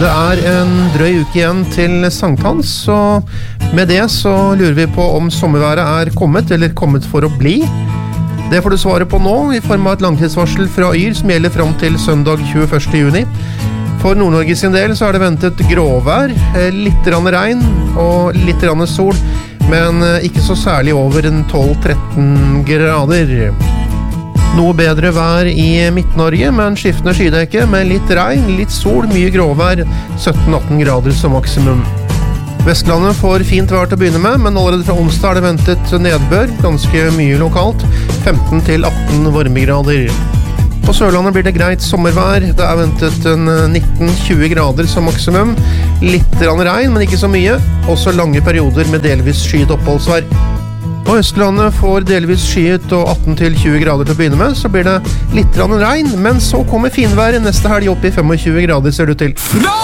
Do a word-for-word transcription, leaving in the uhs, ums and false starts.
Det er en drøy uke igjen til sankthans, så med det så lurer vi på om sommerværet er kommet, eller kommet for å bli. Det får du svare på nå, i form av et langtidsvarsel fra Yr som gjelder frem til søndag tjueførste juni. For Nord-Norge sin del så er det ventet gråvær, litt grann regn og litt grann sol, men ikke så særlig over en tolv til tretten grader. Noe bedre vær i Midt-Norge, men skiftende skydekke med litt regn, litt sol, mye gråvær, sytten til atten grader som maksimum. Vestlandet får fint vær til å begynne med, men allerede fra onsdag er det ventet nedbør, ganske mye lokalt, femten til atten varmegrader. På Sørlandet blir det greit sommervær, det er ventet en nitten til tjue grader som maksimum, litt regn, men ikke så mye, også lange perioder med delvis skyet oppholdsvær. På Østlandet får delvis skyet og atten til tjue grader til å begynne med, så blir det litt regn, men så kommer finværet neste helg opp i tjuefem grader ser det ut til.